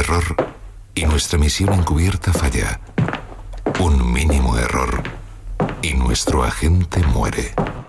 error y nuestra misión encubierta falla. Un mínimo error y nuestro agente muere.